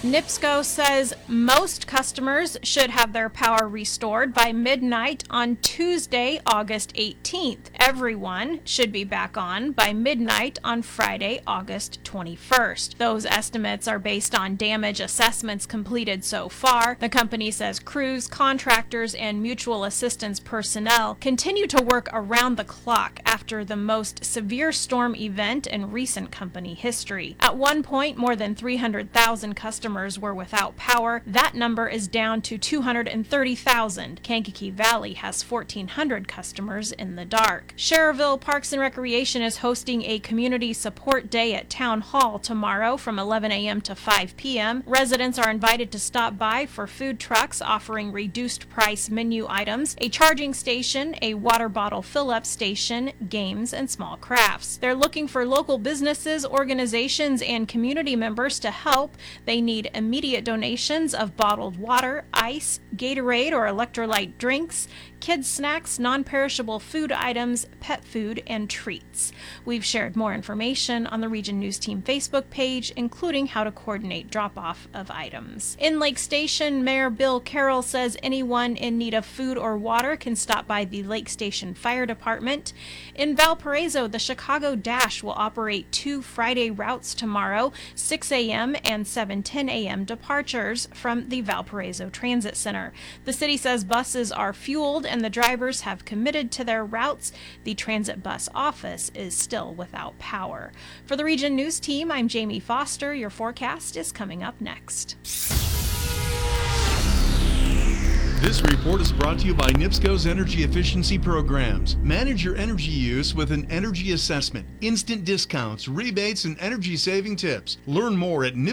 NIPSCO says most customers should have their power restored by midnight on Tuesday, August 18th. Everyone should be back on by midnight on Friday, August 21st. Those estimates are based on damage assessments completed so far. The company says crews, contractors, and mutual assistance personnel continue to work around the clock after the most severe storm event in recent company history. At one point, more than 300,000 customers were without power. That number is down to 230,000. Kankakee Valley has 1,400 customers in the dark. Schererville Parks and Recreation is hosting a community support day at Town Hall tomorrow from 11 a.m. to 5 p.m. Residents are invited to stop by for food trucks offering reduced price menu items, a charging station, a water bottle fill-up station, games, and small crafts. They're looking for local businesses, organizations, and community members to help. They need immediate donations of bottled water, ice, Gatorade or electrolyte drinks, kids' snacks, non-perishable food items, pet food, and treats. We've shared more information on the Region News Team Facebook page, including how to coordinate drop-off of items. In Lake Station, Mayor Bill Carroll says anyone in need of food or water can stop by the Lake Station Fire Department. In Valparaiso, the Chicago Dash will operate 2 Friday routes tomorrow, 6 a.m. and 7:10 a.m. departures from the Valparaiso Transit Center. The city says buses are fueled and the drivers have committed to their routes. The transit bus office is still without power. For the Region News Team, I'm Jamie Foster. Your forecast is coming up next. This report is brought to you by NIPSCO's Energy Efficiency Programs. Manage your energy use with an energy assessment, instant discounts, rebates, and energy-saving tips. Learn more at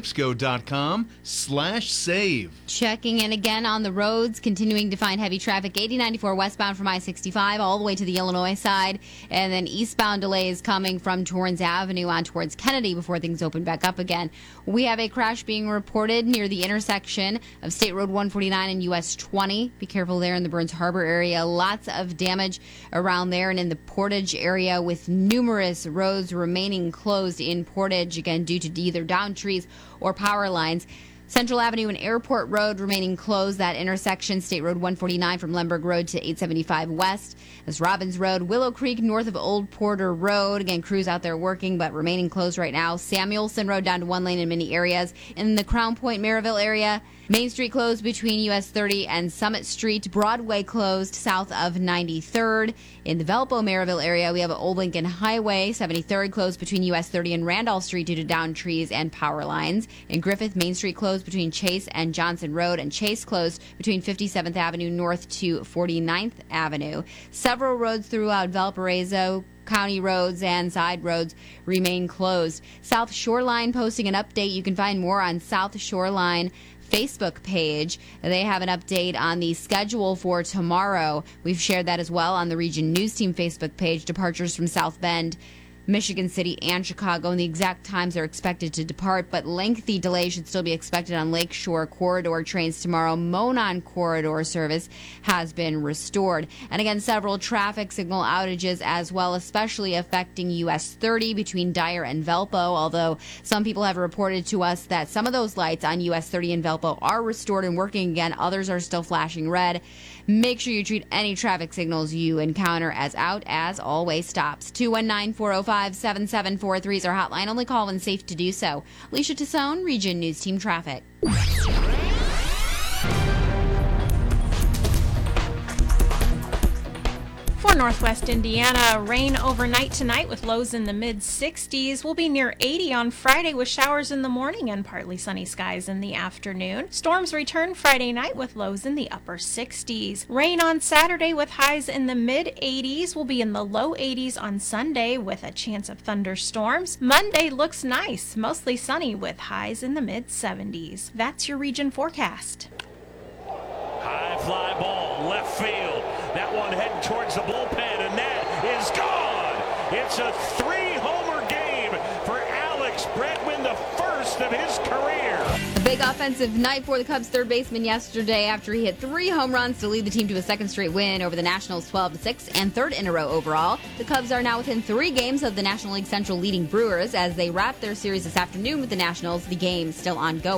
nipsco.com/save. Checking in again on the roads, continuing to find heavy traffic. 8094 westbound from I-65 all the way to the Illinois side, and then eastbound delays coming from Torrance Avenue on towards Kennedy before things open back up again. We have a crash being reported near the intersection of State Road 149 and US 20. Be careful there in the Burns Harbor area. Lots of damage around there and in the Portage area, with numerous roads remaining closed in Portage, again due to either downed trees or power lines. Central Avenue and Airport Road remaining closed. That intersection, State Road 149 from Lemberg Road to 875 West. As Robbins Road, Willow Creek north of Old Porter Road. Again, crews out there working, but remaining closed right now. Samuelson Road down to 1 lane in many areas. In the Crown Point, Maryville area, Main Street closed between US 30 and Summit Street. Broadway closed south of 93rd. In the Valpo, Maryville area, we have Old Lincoln Highway, 73rd closed between US 30 and Randolph Street due to downed trees and power lines. In Griffith, Main Street closed between Chase and Johnson Road, and Chase closed between 57th Avenue north to 49th Avenue. Several roads throughout Valparaiso, county roads and side roads remain closed. South Shoreline posting an update. You can find more on South Shoreline Facebook page. They have an update on the schedule for tomorrow. We've shared that as well on the Region News Team Facebook page. Departures from South Bend, Michigan City, and Chicago, and the exact times are expected to depart, but lengthy delays should still be expected on Lakeshore Corridor trains tomorrow. Monon Corridor service has been restored. And again, several traffic signal outages as well, especially affecting US 30 between Dyer and Valpo, although some people have reported to us that some of those lights on US 30 and Valpo are restored and working again. Others are still flashing red. Make sure you treat any traffic signals you encounter as out, as always stops. 219-405-7743 is our hotline. Only call when safe to do so. Alicia Tassone, Region News Team Traffic. For Northwest Indiana, rain overnight tonight with lows in the mid-60s. We'll be near 80 on Friday with showers in the morning and partly sunny skies in the afternoon. Storms return Friday night with lows in the upper 60s. Rain on Saturday with highs in the mid-80s. We'll be in the low 80s on Sunday with a chance of thunderstorms. Monday looks nice, mostly sunny with highs in the mid-70s. That's your region forecast. High fly ball, left field. That one heading towards the bullpen, and that is gone. It's a 3-homer game for Alex Bregman, the first of his career. A big offensive night for the Cubs third baseman yesterday after he hit 3 home runs to lead the team to a second straight win over the Nationals 12-6 and third in a row overall. The Cubs are now within 3 games of the National League Central leading Brewers as they wrap their series this afternoon with the Nationals. The game still ongoing.